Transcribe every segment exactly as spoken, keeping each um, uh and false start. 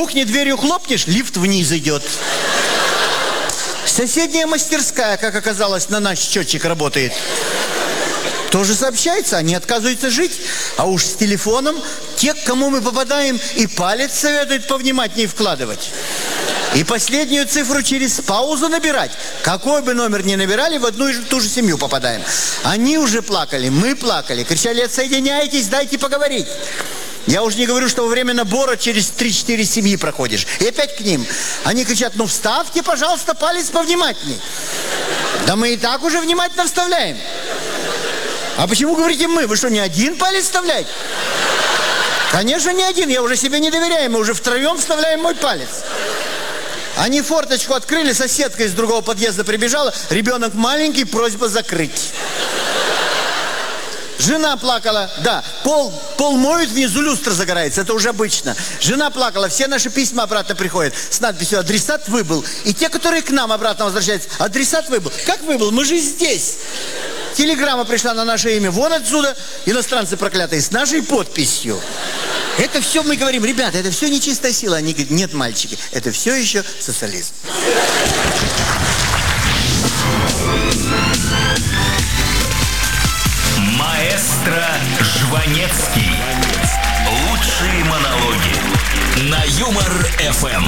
кухне дверью хлопнешь, лифт вниз идет. Соседняя мастерская, как оказалось, на наш счетчик работает. Тоже сообщается, они отказываются жить. А уж с телефоном те, к кому мы попадаем, и палец советуют повнимательнее вкладывать. И последнюю цифру через паузу набирать. Какой бы номер ни набирали, в одну и ту же семью попадаем. Они уже плакали, мы плакали. Кричали: отсоединяйтесь, дайте поговорить. Я уже не говорю, что во время набора через три-четыре семьи проходишь. И опять к ним. Они кричат: ну вставьте, пожалуйста, палец повнимательней. Да мы и так уже внимательно вставляем. А почему говорите мы? Вы что, не один палец вставляете? Конечно, не один. Я уже себе не доверяю. Мы уже втроем вставляем мой палец. Они форточку открыли, соседка из другого подъезда прибежала. Ребенок маленький, просьба закрыть. Жена плакала, да, пол, пол моют, внизу люстра загорается, это уже обычно. Жена плакала, все наши письма обратно приходят с надписью «Адресат выбыл». И те, которые к нам обратно возвращаются: адресат выбыл. Как выбыл? Мы же здесь. Телеграмма пришла на наше имя вон отсюда, иностранцы проклятые, с нашей подписью. Это все мы говорим: ребята, это все нечистая сила. Они говорят: нет, мальчики, это все еще социализм. Маэстро Жванецкий. Лучшие монологи на Юмор-эф эм.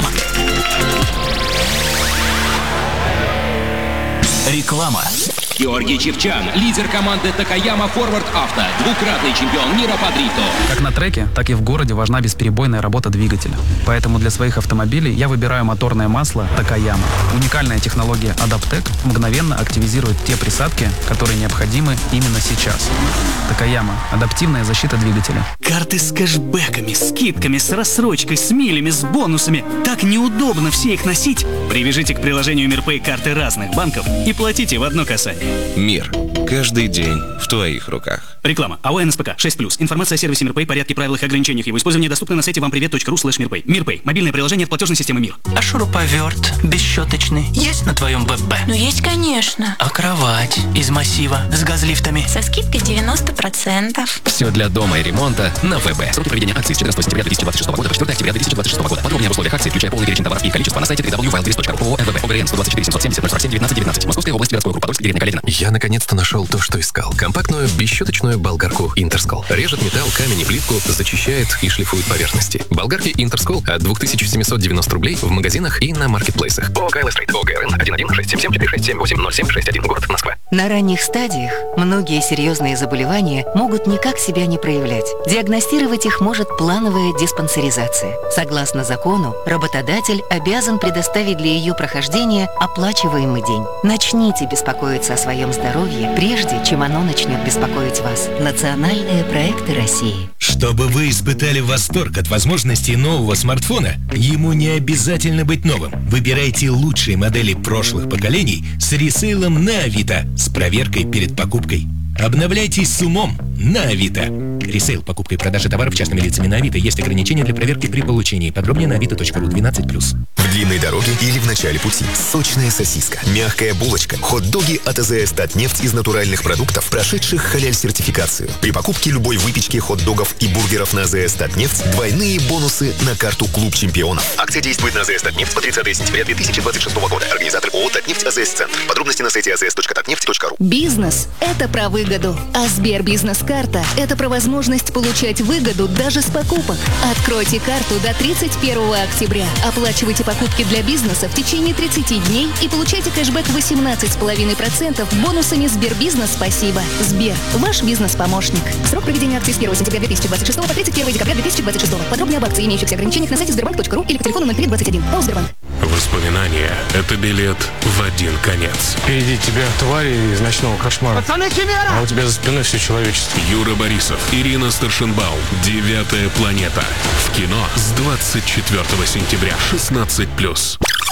Реклама. Георгий Чивчян, лидер команды Такаяма Форвард Авто, двукратный чемпион мира по дрифту. Как на треке, так и в городе важна бесперебойная работа двигателя. Поэтому для своих автомобилей я выбираю моторное масло Такаяма. Уникальная технология Адаптек мгновенно активизирует те присадки, которые необходимы именно сейчас. Такаяма – адаптивная защита двигателя. Карты с кэшбэками, скидками, с рассрочкой, с милями, с бонусами. Так неудобно все их носить. Привяжите к приложению МирПэй карты разных банков и платите в одно касание. Мир. Каждый день в твоих руках. Реклама. АО НСПК шесть плюс. Информация о сервисе МирПэй, порядке, правилах и ограничениях его использования доступны на сайте вампривет точка ру слэш мирпэй. МирПэй. Мобильное приложение от платежной системы Мир. А шуруповерт бесщеточный есть на твоем ББ? Ну есть, конечно. А кровать из массива с газлифтами? Со скидкой девяносто процентов. Все для дома и ремонта на ВБ. Сроки проведения акции с четырнадцатого сентября две тысячи двадцать шестого года по четвёртого октября две тысячи двадцать шестого года. Подробнее об условиях акции, включая полный перечень товаров и их количество, на сайте дабл ю дабл ю дабл ю точка вайлдбриз точка ру. ООО МВБ. ОГРН сто двадцать четыре семьсот семьдесят ноль сорок семь девятнадцать девятнадцать. Московская область, городской округ, Подольск, деревня Каледино. Я наконец-то нашел то, что искал. Компактную бесщеточную болгарку Интерскол. Режет металл, камень и плитку, зачищает и шлифует поверхности. Болгарки Интерскол от две тысячи семьсот девяносто рублей в магазинах и на маркетплейсах. ООО Кайло Стрит. ОГРН один один шесть семь семь четыре шесть семь восемь ноль семь шесть один. Город Москва. На ранних стадиях многие серьезные заболевания могут никак себя не проявлять. Диагностировать их может плановая диспансеризация. Согласно закону, работодатель обязан предоставить для ее прохождения оплачиваемый день. Начните беспокоиться о своем здоровье, прежде чем оно начнет беспокоить вас. Национальные проекты России. Чтобы вы испытали восторг от возможностей нового смартфона, ему не обязательно быть новым. Выбирайте лучшие модели прошлых поколений с ресейлом на Авито с проверкой перед покупкой. Обновляйтесь с умом на Авито. Ресейл, покупка и продажа товаров частными лицами на Авито. Есть ограничения для проверки при получении. Подробнее на авито точка ру двенадцать плюс. В длинной дороге или в начале пути. Сочная сосиска, мягкая булочка, хот-доги от АЗС Татнефть из натуральных продуктов, прошедших халяль-сертификацию. При покупке любой выпечки, хот-догов и бургеров на АЗС Татнефть двойные бонусы на карту «Клуб чемпионов». Акция действует на АЗС Татнефть по тридцатого сентября две тысячи двадцать шестого года. Организатор ООО «Татнефть АЗС Центр». Подробности на сайте азс точка татнефть точка ру. Бизнес – это про выгоду. А Сбербизнес-карта – это про возможность получать выгоду даже с покупок. Откройте карту до тридцать первого октября. Оплачивайте покупки для бизнеса в течение тридцати дней и получайте кэшбэк восемнадцать целых пять десятых процента бонусами Сбербизнес «Спасибо». Сбер – ваш бизнес-помощник. Срок проведения акции с первого сентября две тысячи двадцать шестого по тридцать первого декабря две тысячи двадцать шестого. Подробнее об акции и имеющихся ограничениях на сайте сбербанк точка ру или по телефону ноль три двадцать один. ООО «Сбербанк». Воспоминания – это билет в один конец. Впереди тебя твари из ночного кошмара. Пацаны, химера! А у тебя за спиной все человечество. Юра Борисов, Ирина Старшенбаум. «Девятая планета». В кино с двадцать четвёртого сентября. шестнадцать плюс.